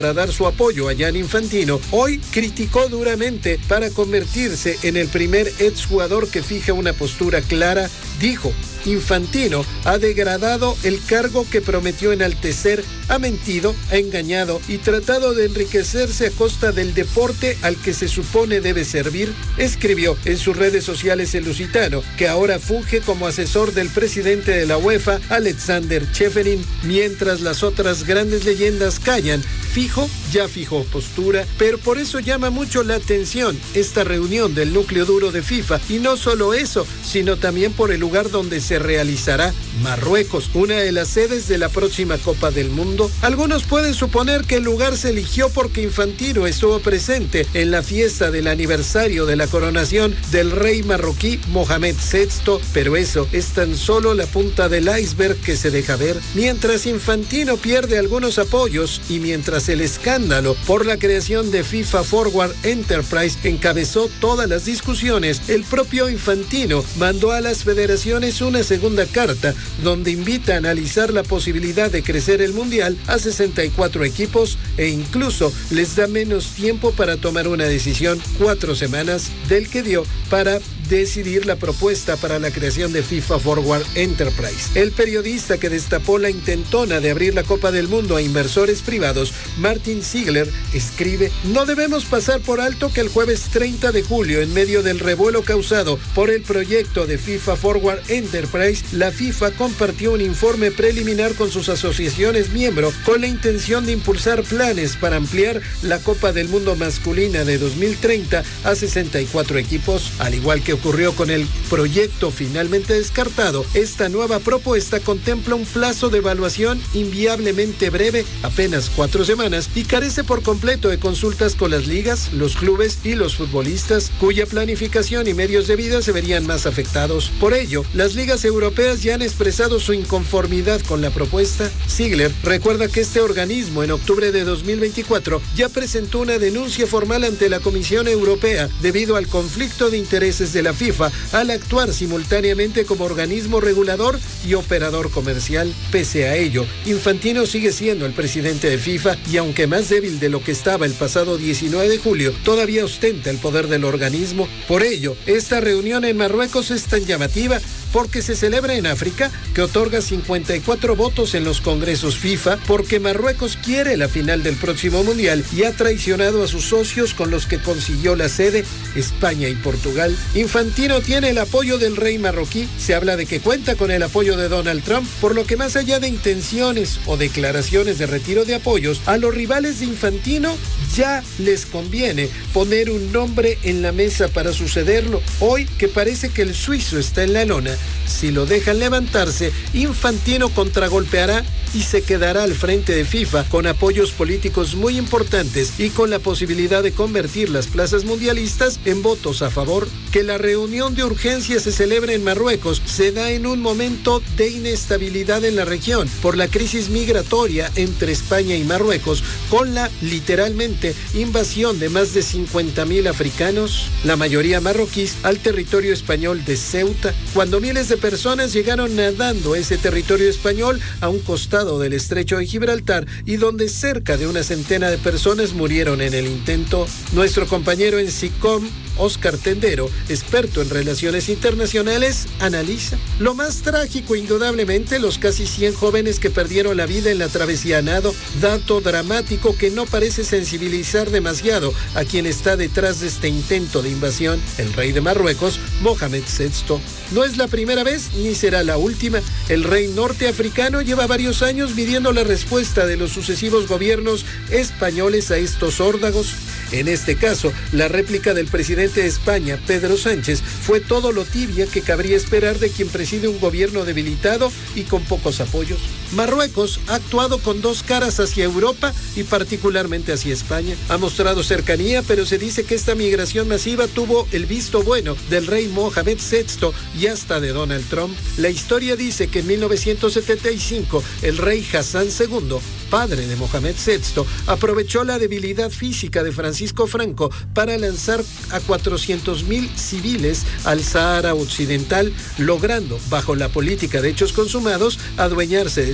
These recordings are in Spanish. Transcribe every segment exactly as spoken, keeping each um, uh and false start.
para dar su apoyo a Gianni Infantino, hoy criticó duramente para convertirse en el primer exjugador que fija una postura clara. Dijo: Infantino ha degradado el cargo que prometió enaltecer, ha mentido, ha engañado y tratado de enriquecerse a costa del deporte al que se supone debe servir. Escribió en sus redes sociales el lusitano, que ahora funge como asesor del presidente de la UEFA, Alexander Čeferin, mientras las otras grandes leyendas callan. Fijo, ya fijó postura, pero por eso llama mucho la atención esta reunión del núcleo duro de FIFA, y no solo eso, sino también por el lugar donde se realizará: Marruecos, una de las sedes de la próxima Copa del Mundo. Algunos pueden suponer que el lugar se eligió porque Infantino estuvo presente en la fiesta del aniversario de la coronación del rey marroquí Mohamed sexto, pero eso es tan solo la punta del iceberg que se deja ver. Mientras Infantino pierde algunos apoyos y mientras el escándalo por la creación de FIFA Forward Enterprise encabezó todas las discusiones, el propio Infantino mandó a las federaciones una segunda carta donde invita a analizar la posibilidad de crecer el mundial a sesenta y cuatro equipos e incluso les da menos tiempo para tomar una decisión, cuatro semanas del que dio para decidir la propuesta para la creación de FIFA Forward Enterprise. El periodista que destapó la intentona de abrir la Copa del Mundo a inversores privados, Martin Ziegler, escribe: no debemos pasar por alto que el jueves treinta de julio, en medio del revuelo causado por el proyecto de FIFA Forward Enterprise, la FIFA compartió un informe preliminar con sus asociaciones miembro con la intención de impulsar planes para ampliar la Copa del Mundo masculina de dos mil treinta a sesenta y cuatro equipos. Al igual que ocurrió con el proyecto finalmente descartado, esta nueva propuesta contempla un plazo de evaluación inviablemente breve, apenas cuatro semanas, y carece por completo de consultas con las ligas, los clubes y los futbolistas, cuya planificación y medios de vida se verían más afectados. Por ello, las ligas europeas ya han expresado su inconformidad con la propuesta. Ziegler recuerda que este organismo en octubre de dos mil veinticuatro ya presentó una denuncia formal ante la Comisión Europea debido al conflicto de intereses de la FIFA al actuar simultáneamente como organismo regulador y operador comercial. Pese a ello, Infantino sigue siendo el presidente de FIFA y, aunque más débil de lo que estaba el pasado diecinueve de julio, todavía ostenta el poder del organismo. Por ello, esta reunión en Marruecos es tan llamativa porque se celebra en África, que otorga cincuenta y cuatro votos en los congresos FIFA, porque Marruecos quiere la final del próximo mundial y ha traicionado a sus socios con los que consiguió la sede, España y Portugal. Infantino tiene el apoyo del rey marroquí, se habla de que cuenta con el apoyo de Donald Trump, por lo que más allá de intenciones o declaraciones de retiro de apoyos, a los rivales de Infantino ya les conviene poner un nombre en la mesa para sucederlo. Hoy que parece que el suizo está en la lona, si lo dejan levantarse, Infantino contragolpeará y se quedará al frente de FIFA con apoyos políticos muy importantes y con la posibilidad de convertir las plazas mundialistas en votos a favor. Que la reunión de urgencia se celebre en Marruecos se da en un momento de inestabilidad en la región por la crisis migratoria entre España y Marruecos, con la literalmente invasión de más de cincuenta mil africanos, la mayoría marroquíes, al territorio español de Ceuta, cuando miles de personas llegaron nadando a ese territorio español a un costado del estrecho de Gibraltar y donde cerca de una centena de personas murieron en el intento. Nuestro compañero en SICOM, Oscar Tendero, experto en relaciones internacionales, analiza: lo más trágico, indudablemente, los casi cien jóvenes que perdieron la vida en la travesía a nado, dato dramático que no parece sensibilizar demasiado a quien está detrás de este intento de invasión, el rey de Marruecos, Mohamed sexto. No es la primera vez ni será la última. El rey norteafricano lleva varios años midiendo la respuesta de los sucesivos gobiernos españoles a estos órdagos. En este caso, la réplica del presidente de España, Pedro Sánchez, fue todo lo tibia que cabría esperar de quien preside un gobierno debilitado y con pocos apoyos. Marruecos ha actuado con dos caras hacia Europa y particularmente hacia España. Ha mostrado cercanía, pero se dice que esta migración masiva tuvo el visto bueno del rey Mohamed sexto y hasta de Donald Trump. La historia dice que en mil novecientos setenta y cinco el rey Hassan segundo, padre de Mohamed sexto, aprovechó la debilidad física de Francisco Franco para lanzar a cuatrocientos mil civiles al Sahara Occidental, logrando, bajo la política de hechos consumados, adueñarse de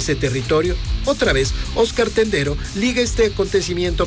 ese territorio? Otra vez, Oscar Tendero liga este acontecimiento